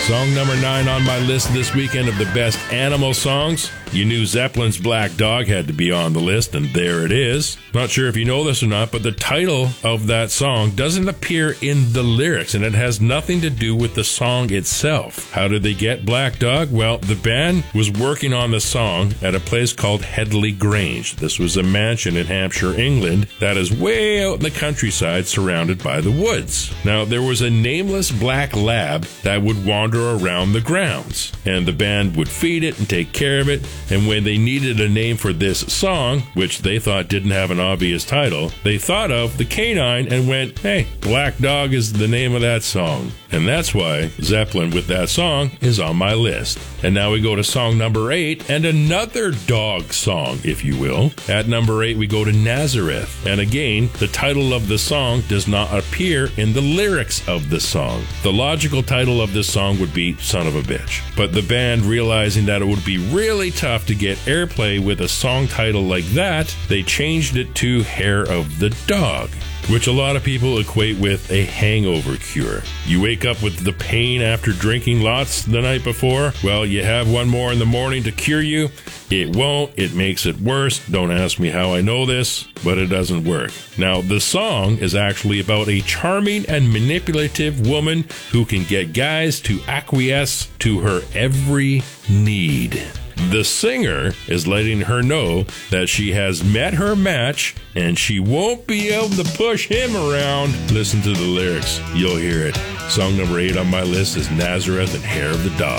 Song number 9 on my list this weekend of the best animal songs. You knew Zeppelin's Black Dog had to be on the list, and there it is. Not sure if you know this or not, but the title of that song doesn't appear in the lyrics, and it has nothing to do with the song itself. How did they get Black Dog? Well, the band was working on the song at a place called Headley Grange. This was a mansion in Hampshire, England, that is way out in the countryside surrounded by the woods. Now, there was a nameless black lab that would wander around the grounds, and the band would feed it and take care of it. And when they needed a name for this song, which they thought didn't have an obvious title, they thought of the canine and went, hey, Black Dog is the name of that song. And that's why Zeppelin with that song is on my list. And now we go to song number 8, and another dog song, if you will. At number 8, we go to Nazareth. And again, the title of the song does not appear in the lyrics of the song. The logical title of this song would be Son of a Bitch. But the band, realizing that it would be really tough to get airplay with a song title like that, they changed it to Hair of the Dog, which a lot of people equate with a hangover cure. You wake up with the pain after drinking lots the night before. Well, you have one more in the morning to cure you. It won't. It makes it worse. Don't ask me how I know this, but it doesn't work. Now, the song is actually about a charming and manipulative woman who can get guys to acquiesce to her every need. The singer is letting her know that she has met her match and she won't be able to push him around. Listen to the lyrics. You'll hear it. Song number 8 on my list is Nazareth and Hair of the Dog.